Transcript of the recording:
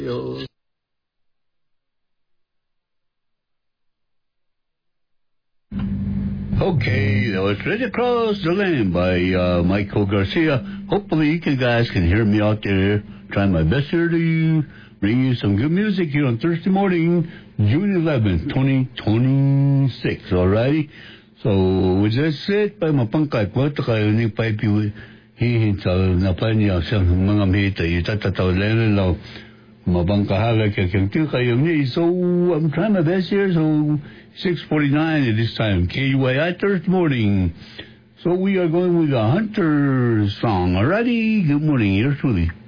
Okay, that was Straight Across the Land by Michael Garcia. Hopefully you guys can hear me out there. Trying my best here to bring you some good music here on Thursday morning, June 11th, 2026. Alrighty? So, with that said, pa mapangkat mo, kayo ni Paipi hihintal na pa niya sa mga mita, itatataw lang lang. Mabangkahala kayo ni. So I'm trying my best here. So 6:49 at this time. KUAI Thursday morning. So we are going with a Hunter song. Alrighty. Good morning. Yours truly.